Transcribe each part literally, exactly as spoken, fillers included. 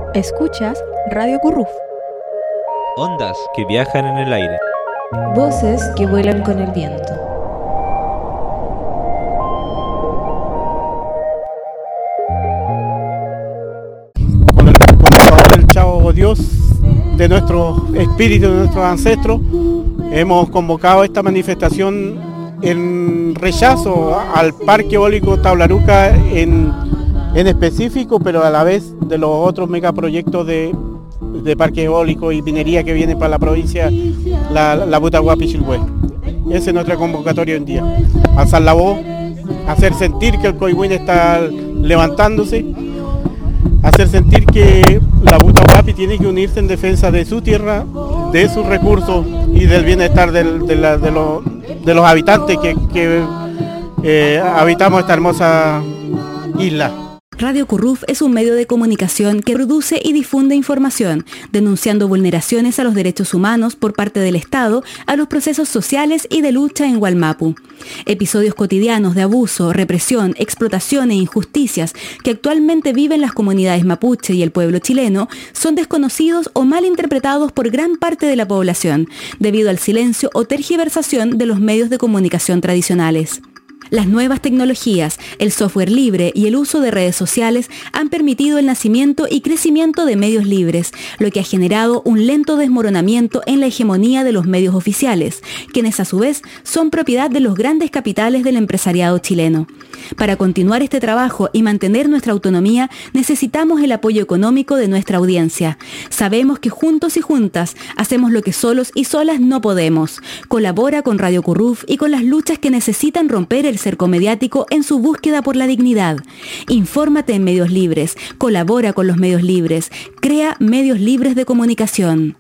Escuchas Radio Curruf. Ondas que viajan en el aire. Voces que vuelan con el viento. Con el, con el favor del Chavo Dios, de nuestro espíritu, de nuestros ancestros, hemos convocado esta manifestación en rechazo al Parque Eólico Tablaruca en, en específico, pero a la vez de los otros megaproyectos de, de parque eólico y minería que vienen para la provincia, la, la Putahuapi-Chilhué. Esa es nuestra convocatoria hoy en día. Alzar la voz, hacer sentir que el Coihuen está levantándose, hacer sentir que la Putahuapi tiene que unirse en defensa de su tierra, de sus recursos y del bienestar del, de, la, de, los, de los habitantes que, que eh, habitamos esta hermosa isla. Radio Curruf es un medio de comunicación que produce y difunde información, denunciando vulneraciones a los derechos humanos por parte del Estado a los procesos sociales y de lucha en Wallmapu. Episodios cotidianos de abuso, represión, explotación e injusticias que actualmente viven las comunidades mapuche y el pueblo chileno son desconocidos o mal interpretados por gran parte de la población, debido al silencio o tergiversación de los medios de comunicación tradicionales. Las nuevas tecnologías, el software libre y el uso de redes sociales han permitido el nacimiento y crecimiento de medios libres, lo que ha generado un lento desmoronamiento en la hegemonía de los medios oficiales, quienes a su vez son propiedad de los grandes capitales del empresariado chileno. Para continuar este trabajo y mantener nuestra autonomía, necesitamos el apoyo económico de nuestra audiencia. Sabemos que juntos y juntas hacemos lo que solos y solas no podemos. Colabora con Radio Curruf y con las luchas que necesitan romper el cerco mediático en su búsqueda por la dignidad. Infórmate en medios libres, colabora con los medios libres, crea medios libres de comunicación.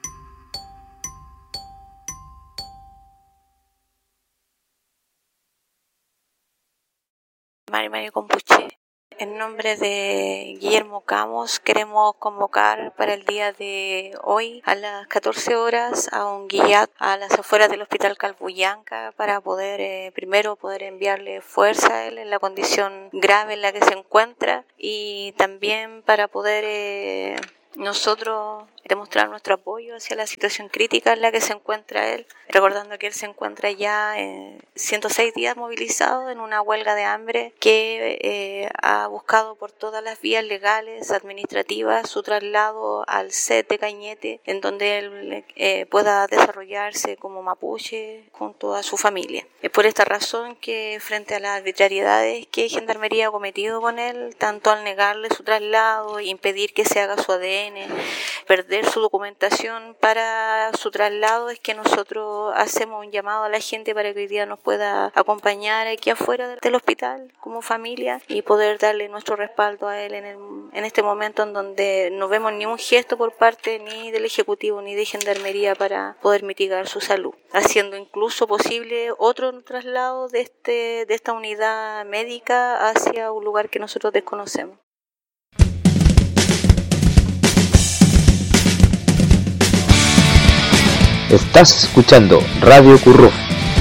Mari Mari Compuche. En nombre de Guillermo Camos queremos convocar para el día de hoy a las catorce horas a un guillat a las afueras del Hospital Calbuyanca para poder eh, primero poder enviarle fuerza a él en la condición grave en la que se encuentra y también para poder eh, nosotros demostrar nuestro apoyo hacia la situación crítica en la que se encuentra él, recordando que él se encuentra ya en ciento seis días movilizado en una huelga de hambre que eh, ha buscado por todas las vías legales, administrativas, su traslado al C E T de Cañete, en donde él eh, pueda desarrollarse como mapuche junto a su familia. Es por esta razón que frente a las arbitrariedades que Gendarmería ha cometido con él, tanto al negarle su traslado, impedir que se haga su A D N, perder su documentación para su traslado, es que nosotros hacemos un llamado a la gente para que hoy día nos pueda acompañar aquí afuera del hospital como familia y poder darle nuestro respaldo a él en, el, en este momento en donde no vemos ni un gesto por parte ni del Ejecutivo ni de Gendarmería para poder mitigar su salud, haciendo incluso posible otro traslado de, este, de esta unidad médica hacia un lugar que nosotros desconocemos. Estás escuchando Radio Curruf.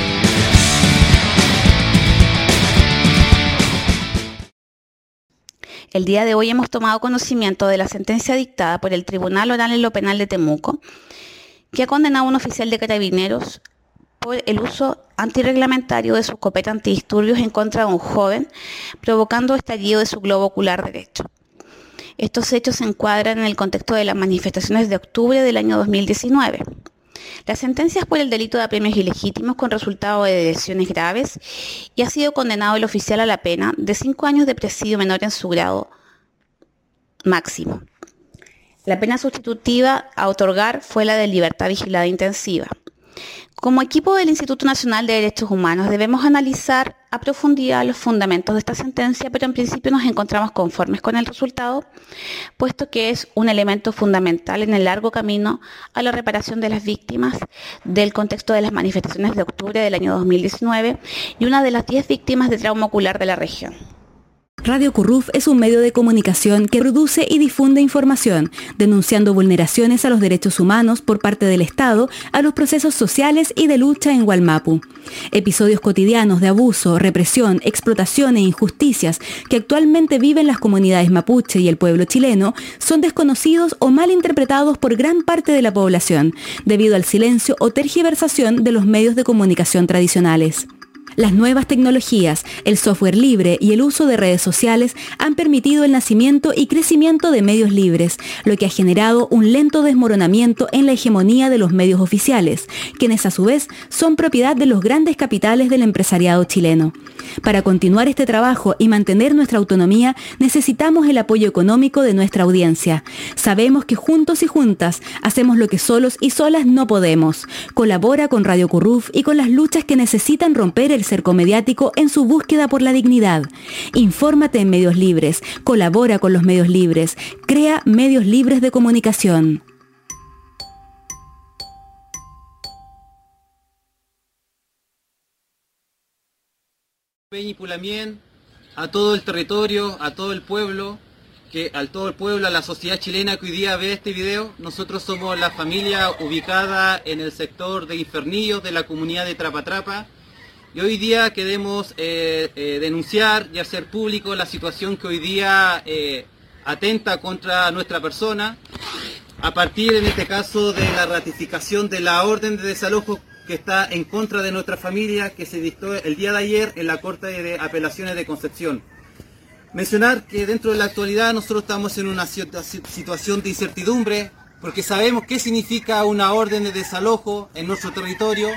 El día de hoy hemos tomado conocimiento de la sentencia dictada por el Tribunal Oral en lo Penal de Temuco, que ha condenado a un oficial de carabineros por el uso antirreglamentario de su escopeta antidisturbios en contra de un joven, provocando estallido de su globo ocular derecho. Estos hechos se encuadran en el contexto de las manifestaciones de octubre del año dos mil diecinueve. La sentencia es por el delito de apremios ilegítimos con resultado de lesiones graves y ha sido condenado el oficial a la pena de cinco años de presidio menor en su grado máximo. La pena sustitutiva a otorgar fue la de libertad vigilada intensiva. Como equipo del Instituto Nacional de Derechos Humanos debemos analizar a profundidad los fundamentos de esta sentencia, pero en principio nos encontramos conformes con el resultado, puesto que es un elemento fundamental en el largo camino a la reparación de las víctimas del contexto de las manifestaciones de octubre del año dos mil diecinueve y una de las diez víctimas de trauma ocular de la región. Radio Curruf es un medio de comunicación que produce y difunde información, denunciando vulneraciones a los derechos humanos por parte del Estado a los procesos sociales y de lucha en Wallmapu. Episodios cotidianos de abuso, represión, explotación e injusticias que actualmente viven las comunidades mapuche y el pueblo chileno son desconocidos o mal interpretados por gran parte de la población, debido al silencio o tergiversación de los medios de comunicación tradicionales. Las nuevas tecnologías, el software libre y el uso de redes sociales han permitido el nacimiento y crecimiento de medios libres, lo que ha generado un lento desmoronamiento en la hegemonía de los medios oficiales, quienes a su vez son propiedad de los grandes capitales del empresariado chileno. Para continuar este trabajo y mantener nuestra autonomía, necesitamos el apoyo económico de nuestra audiencia. Sabemos que juntos y juntas hacemos lo que solos y solas no podemos. Colabora con Radio Curruf y con las luchas que necesitan romper el cerco mediático en su búsqueda por la dignidad. Infórmate en medios libres, colabora con los medios libres, crea medios libres de comunicación. Peña y Pulamien, a todo el territorio, a todo el pueblo, que al todo el pueblo, a la sociedad chilena que hoy día ve este video. Nosotros somos la familia ubicada en el sector de Infernillos de la comunidad de Trapatrapa. Y hoy día queremos eh, eh, denunciar y hacer público la situación que hoy día eh, atenta contra nuestra persona, a partir en este caso de la ratificación de la orden de desalojo que está en contra de nuestra familia, que se dictó el día de ayer en la Corte de Apelaciones de Concepción. Mencionar que dentro de la actualidad nosotros estamos en una situación de incertidumbre, porque sabemos qué significa una orden de desalojo en nuestro territorio.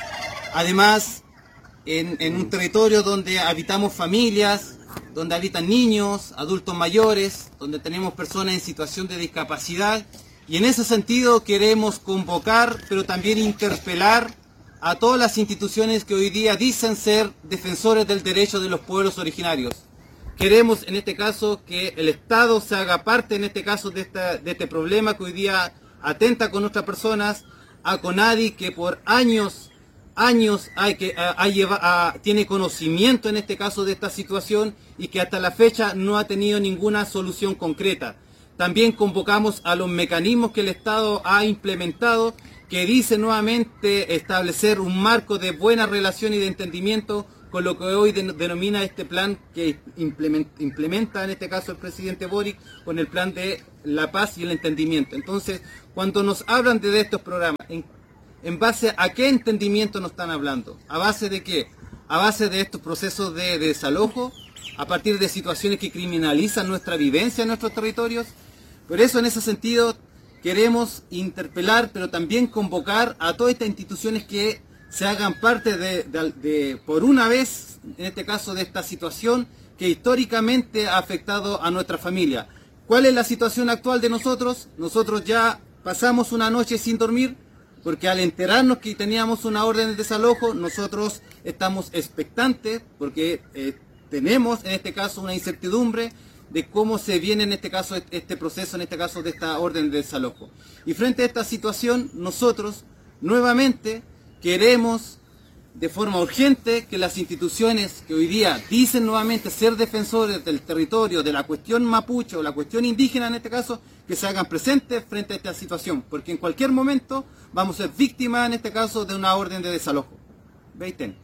Además, En, en un territorio donde habitamos familias, donde habitan niños, adultos mayores, donde tenemos personas en situación de discapacidad, y en ese sentido queremos convocar, pero también interpelar a todas las instituciones que hoy día dicen ser defensores del derecho de los pueblos originarios. Queremos en este caso que el Estado se haga parte en este caso de, esta, de este problema que hoy día atenta con nuestras personas, a CONADI, que por años años hay que, a, a lleva, a, tiene conocimiento en este caso de esta situación y que hasta la fecha no ha tenido ninguna solución concreta. También convocamos a los mecanismos que el Estado ha implementado, que dice nuevamente establecer un marco de buena relación y de entendimiento con lo que hoy de, denomina este plan que implementa, implementa en este caso el presidente Boric, con el plan de la paz y el entendimiento. Entonces, cuando nos hablan de, de estos programas, en, ¿en base a qué entendimiento nos están hablando? ¿A base de qué? A base de estos procesos de, de desalojo, a partir de situaciones que criminalizan nuestra vivencia en nuestros territorios. Por eso, en ese sentido, queremos interpelar, pero también convocar a todas estas instituciones que se hagan parte de, de, de, por una vez, en este caso, de esta situación que históricamente ha afectado a nuestra familia. ¿Cuál es la situación actual de nosotros? Nosotros ya pasamos una noche sin dormir, porque al enterarnos que teníamos una orden de desalojo, nosotros estamos expectantes, porque eh, tenemos en este caso una incertidumbre de cómo se viene en este caso este proceso, en este caso de esta orden de desalojo. Y frente a esta situación, nosotros nuevamente queremos de forma urgente que las instituciones que hoy día dicen nuevamente ser defensores del territorio, de la cuestión mapuche o la cuestión indígena en este caso, que se hagan presentes frente a esta situación, porque en cualquier momento vamos a ser víctimas en este caso de una orden de desalojo. Veiten.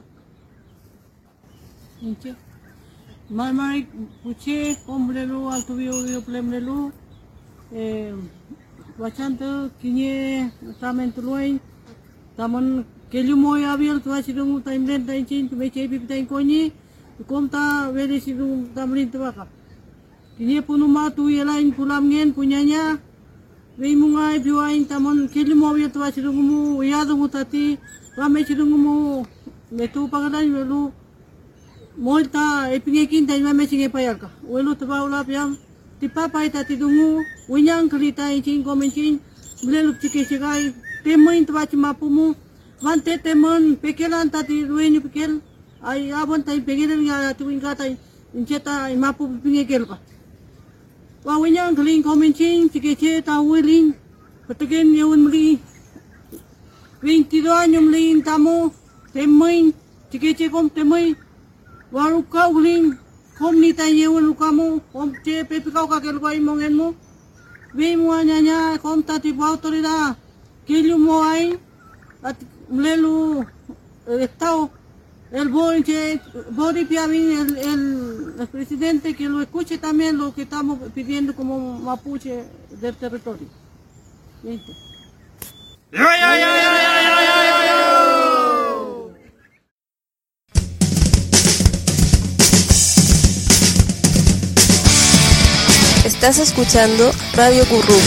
Marmari puche kombrelu altubio bio plemrelu eh wachanto kinye tamentului tamon kelu moy abiel tu asidung taimden tainchin tu meche pi tain koni komta vele sidung tamrin tawaka kinye punuma tu yelain pulamngen punyanya veimungai biwain tamon kelu moy tu asidung mu yadu mutati rame sidung mu metu pagadan velu Molta epingekin tay mame singe payaka. Welo tabaula piam tipa pai tati dungu winyang krita inchin komenchin blelu chike chigai temoin twachi mapumu vante temon pekelan tati ruenyu pekel ai abon tay pegelan ya tuinga tay incheta mapu pingekel pa. Wa winyang kling komenchin chike che ta welin patagen yun mli veintidós años mli tamo temoin chike che kom temoin Waruka uling hôm ni tay nhiều lu kamu hôm che pe pe kau ka kel bai mongen mo ve mo nya nya kom ta ti autoridad que lu mo ai at mlelu estado el body que body piamin el, el el presidente que lo escuche también lo que estamos pidiendo como mapuche del territorio. ¿Viste? Estás escuchando Radio Curruf.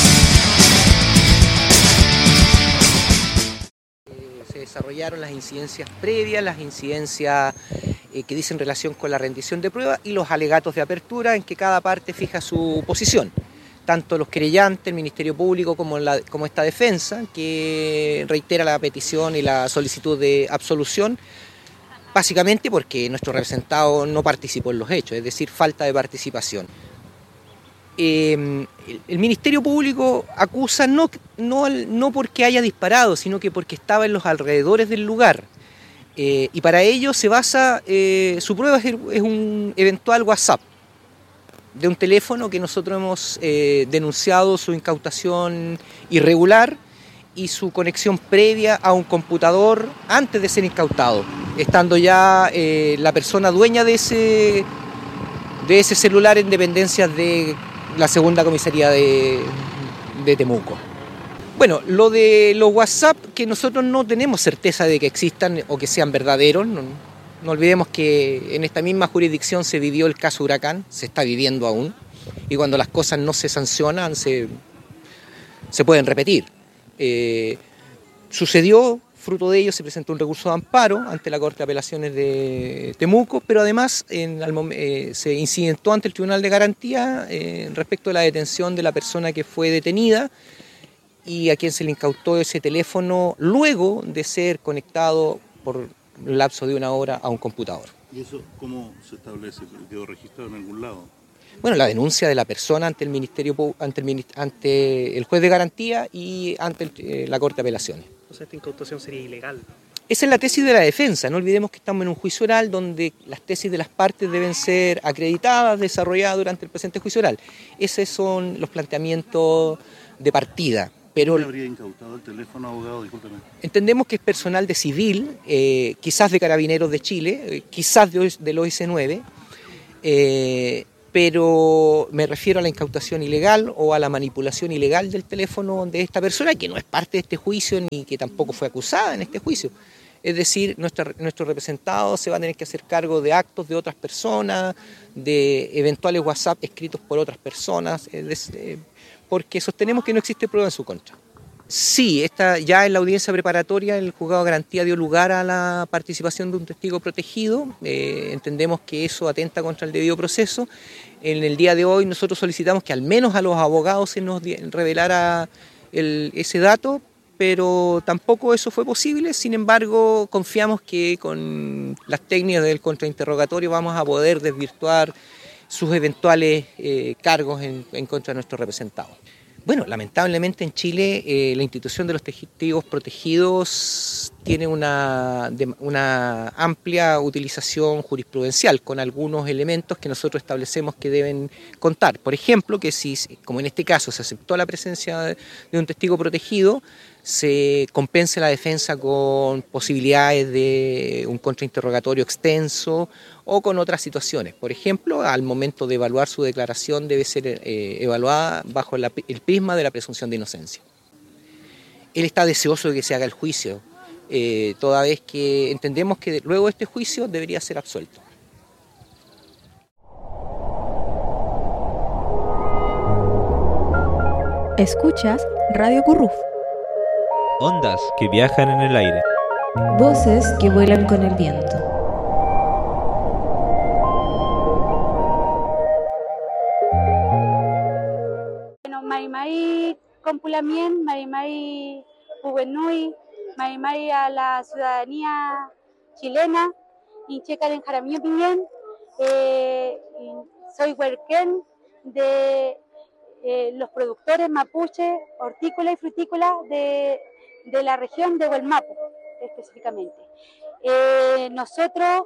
Se desarrollaron las incidencias previas, las incidencias eh, que dicen relación con la rendición de prueba y los alegatos de apertura en que cada parte fija su posición. Tanto los querellantes, el Ministerio Público, como, la, como esta defensa, que reitera la petición y la solicitud de absolución, básicamente porque nuestro representado no participó en los hechos, es decir, falta de participación. Eh, el, el Ministerio Público acusa no, no, no porque haya disparado, sino que porque estaba en los alrededores del lugar. Eh, y para ello se basa, eh, su prueba es, es un eventual WhatsApp de un teléfono que nosotros hemos eh, denunciado su incautación irregular y su conexión previa a un computador antes de ser incautado, estando ya eh, la persona dueña de ese, de ese celular en dependencias de la segunda comisaría de, de Temuco. Bueno, lo de los WhatsApp, que nosotros no tenemos certeza de que existan o que sean verdaderos. No, no olvidemos que en esta misma jurisdicción se vivió el caso Huracán, se está viviendo aún, y cuando las cosas no se sancionan se, se pueden repetir. Eh, sucedió, fruto de ello se presentó un recurso de amparo ante la Corte de Apelaciones de Temuco, pero además en, al, eh, se incidentó ante el Tribunal de Garantía eh, respecto de la detención de la persona que fue detenida y a quien se le incautó ese teléfono luego de ser conectado por un lapso de una hora a un computador. ¿Y eso cómo se establece? ¿Quedó registrado en algún lado? Bueno, la denuncia de la persona ante el Ministerio, ante el, ante el juez de garantía y ante el, eh, la Corte de Apelaciones. Entonces esta incautación sería ilegal. Esa es la tesis de la defensa. No olvidemos que estamos en un juicio oral donde las tesis de las partes deben ser acreditadas, desarrolladas durante el presente juicio oral. Esos son los planteamientos de partida. Pero ¿quién habría incautado el teléfono, abogado? Discúlpeme. Entendemos que es personal de civil, eh, quizás de Carabineros de Chile, eh, quizás de, del O S nueve, eh, pero me refiero a la incautación ilegal o a la manipulación ilegal del teléfono de esta persona, que no es parte de este juicio ni que tampoco fue acusada en este juicio. Es decir, nuestra, nuestro representado se va a tener que hacer cargo de actos de otras personas, de eventuales WhatsApp escritos por otras personas, es decir, porque sostenemos que no existe prueba en su contra. Sí, esta, ya en la audiencia preparatoria el juzgado de garantía dio lugar a la participación de un testigo protegido. Eh, entendemos que eso atenta contra el debido proceso. En el día de hoy nosotros solicitamos que al menos a los abogados se nos revelara el, ese dato, pero tampoco eso fue posible. Sin embargo, confiamos que con las técnicas del contrainterrogatorio vamos a poder desvirtuar sus eventuales eh, cargos en, en contra de nuestros representados. Bueno, lamentablemente en Chile eh, la institución de los testigos protegidos tiene una, de, una amplia utilización jurisprudencial con algunos elementos que nosotros establecemos que deben contar. Por ejemplo, que si, como en este caso, se aceptó la presencia de, de un testigo protegido, se compense la defensa con posibilidades de un contrainterrogatorio extenso o con otras situaciones. Por ejemplo, al momento de evaluar su declaración debe ser eh, evaluada bajo la, el prisma de la presunción de inocencia. Él está deseoso de que se haga el juicio, eh, toda vez que entendemos que luego de este juicio debería ser absuelto. Escuchas Radio Curruf. Ondas que viajan en el aire. Voces que vuelan con el viento. Bueno, Marimay Compulamien, Marimay Ubenui, Marimay a la ciudadanía chilena, Incheca en Jaramillo Piñén, eh, soy huerquén de eh, los productores mapuche, hortícola y frutícola de de la región de Hualmapu, específicamente. Eh, nosotros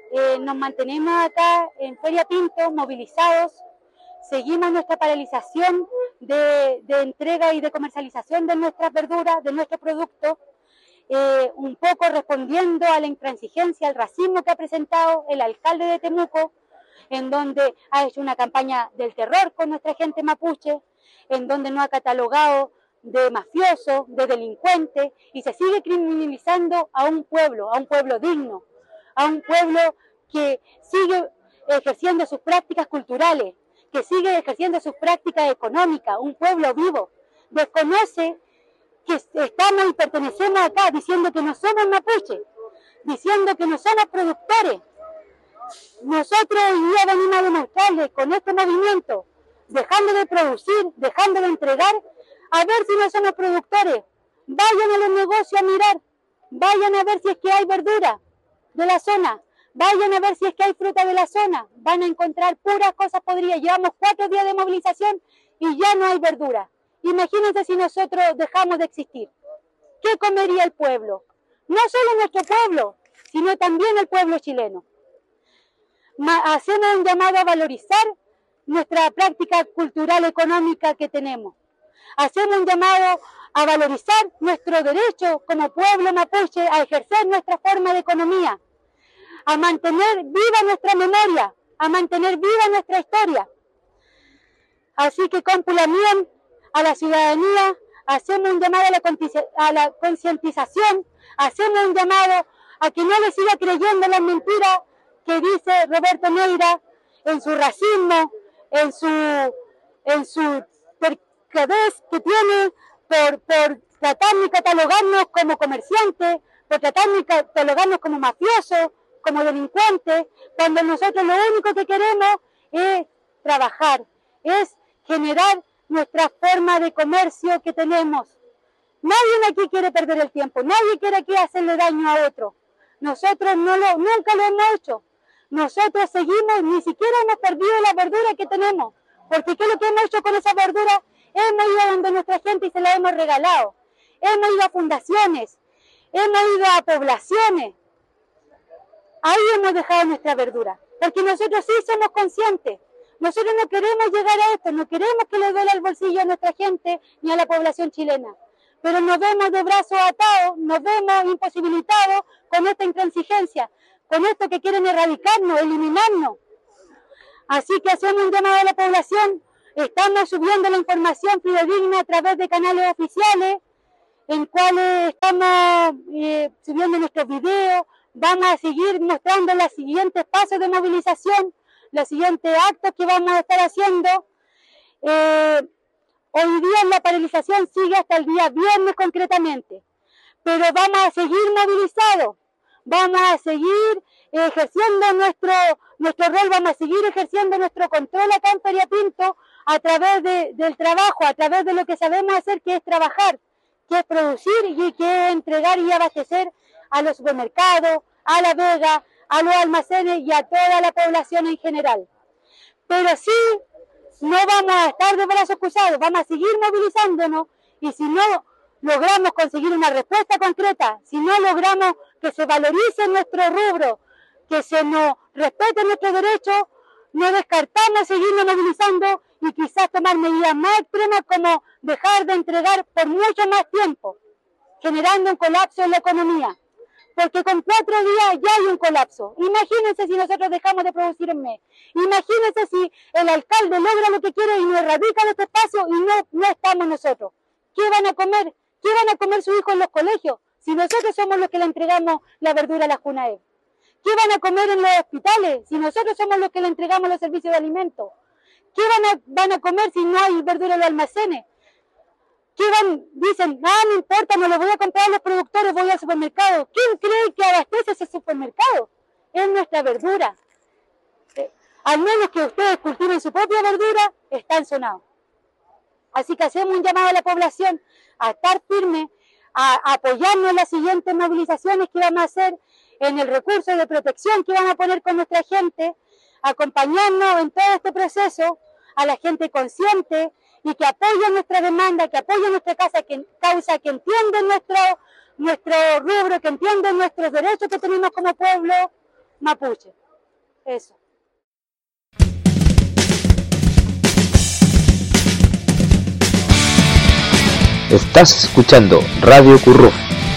eh, nos mantenemos acá en Feria Pinto movilizados, seguimos nuestra paralización de, de entrega y de comercialización de nuestras verduras, de nuestros productos, eh, un poco respondiendo a la intransigencia, al racismo que ha presentado el alcalde de Temuco, en donde ha hecho una campaña del terror con nuestra gente mapuche, en donde nos ha catalogado de mafiosos, de delincuentes, y se sigue criminalizando a un pueblo, a un pueblo digno, a un pueblo que sigue ejerciendo sus prácticas culturales, que sigue ejerciendo sus prácticas económicas, un pueblo vivo. Desconoce que estamos y pertenecemos acá, diciendo que no somos mapuche, diciendo que no somos productores. Nosotros hoy día venimos a demostrarles con este movimiento, dejando de producir, dejando de entregar, a ver si no somos productores. Vayan a los negocios a mirar, vayan a ver si es que hay verdura de la zona, vayan a ver si es que hay fruta de la zona, van a encontrar puras cosas podridas. Llevamos cuatro días de movilización y ya no hay verdura. Imagínense si nosotros dejamos de existir. ¿Qué comería el pueblo? No solo nuestro pueblo, sino también el pueblo chileno. Hacemos un llamado a valorizar nuestra práctica cultural económica que tenemos. Hacemos un llamado a valorizar nuestro derecho como pueblo mapuche a ejercer nuestra forma de economía, a mantener viva nuestra memoria, a mantener viva nuestra historia. Así que con Pulamien, a la ciudadanía, hacemos un llamado a la concientización, hacemos un llamado a que no le siga creyendo las mentiras que dice Roberto Neira en su racismo, en su, en su percadez que tiene por, por tratar de catalogarnos como comerciantes, por tratar de catalogarnos como mafiosos, como delincuentes, cuando nosotros lo único que queremos es trabajar, es generar nuestra forma de comercio que tenemos. Nadie aquí quiere perder el tiempo, nadie quiere aquí hacerle daño a otro. Nosotros no lo, nunca lo hemos hecho. Nosotros seguimos, ni siquiera hemos perdido la verdura que tenemos, porque ¿qué es lo que hemos hecho con esa verdura? Hemos ido donde nuestra gente y se la hemos regalado. Hemos ido a fundaciones, hemos ido a poblaciones. Ahí hemos dejado nuestra verdura, porque nosotros sí somos conscientes. Nosotros no queremos llegar a esto, no queremos que le duela el bolsillo a nuestra gente ni a la población chilena. Pero nos vemos de brazos atados, nos vemos imposibilitados con esta intransigencia, con esto que quieren erradicarnos, eliminarnos. Así que hacemos un llamado a la población, estamos subiendo la información fidedigna a través de canales oficiales, en cuales estamos eh, subiendo nuestros videos, vamos a seguir mostrando los siguientes pasos de movilización, los siguientes actos que vamos a estar haciendo. Eh, hoy día la paralización sigue hasta el día viernes concretamente, pero vamos a seguir movilizados, vamos a seguir ejerciendo nuestro, nuestro rol, vamos a seguir ejerciendo nuestro control acá en Feria Pinto a través de, del trabajo, a través de lo que sabemos hacer, que es trabajar, que es producir y que es entregar y abastecer a los supermercados, a la vega, a los almacenes y a toda la población en general. Pero sí, no vamos a estar de brazos cruzados, vamos a seguir movilizándonos y si no logramos conseguir una respuesta concreta, si no logramos que se valorice nuestro rubro, que se nos respete nuestros derechos, no descartamos seguirnos movilizando y quizás tomar medidas más extremas como dejar de entregar por mucho más tiempo, generando un colapso en la economía. Porque con cuatro días ya hay un colapso. Imagínense si nosotros dejamos de producir un mes. Imagínense si el alcalde logra lo que quiere y nos erradica de este espacio y no, no estamos nosotros. ¿Qué van a comer? ¿Qué van a comer sus hijos en los colegios? Si nosotros somos los que le entregamos la verdura a la Junaed. ¿Qué van a comer en los hospitales? Si nosotros somos los que le entregamos los servicios de alimentos. ¿Qué van a, van a comer si no hay verdura en los almacenes? ¿Qué van? Dicen, ah, no importa, no lo voy a comprar a los productores, voy al supermercado. ¿Quién cree que abastece ese supermercado? Es nuestra verdura. Eh, al menos que ustedes cultiven su propia verdura, están sonados. Así que hacemos un llamado a la población a estar firme, a, a apoyarnos en las siguientes movilizaciones que vamos a hacer, en el recurso de protección que van a poner con nuestra gente, acompañarnos en todo este proceso, a la gente consciente, y que apoyen nuestra demanda, que apoyen nuestra casa, que, causa, que entienden nuestro, nuestro rubro, que entienden nuestros derechos que tenemos como pueblo, mapuche. Eso. Estás escuchando Radio Curruf.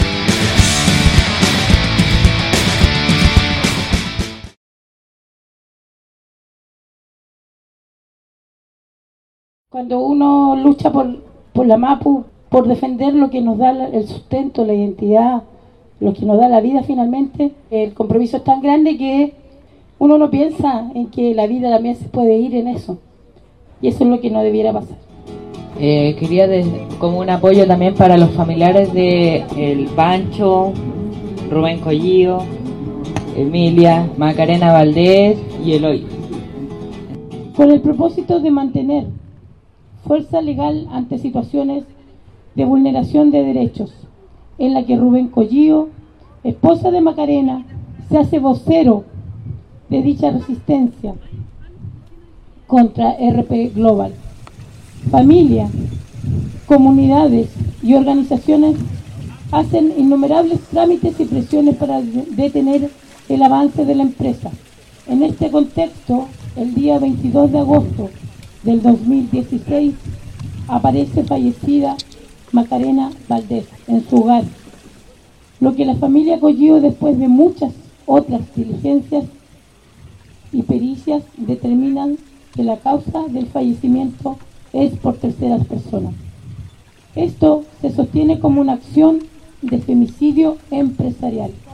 Cuando uno lucha por, por la Mapu, por defender lo que nos da el sustento, la identidad, lo que nos da la vida finalmente, el compromiso es tan grande que uno no piensa en que la vida también se puede ir en eso. Y eso es lo que no debiera pasar. Eh, quería de, como un apoyo también para los familiares de el Pancho, Rubén Collío, Emilia, Macarena Valdés y Eloy. Con el propósito de mantener fuerza legal ante situaciones de vulneración de derechos, en la que Rubén Collío, esposa de Macarena, se hace vocero de dicha resistencia contra R P Global. Familia, comunidades y organizaciones hacen innumerables trámites y presiones para detener el avance de la empresa. En este contexto, el día veintidós de agosto del dos mil dieciséis aparece fallecida Macarena Valdés en su hogar, lo que la familia Collío, después de muchas otras diligencias y pericias, determinan que la causa del fallecimiento es por terceras personas. Esto se sostiene como una acción de femicidio empresarial.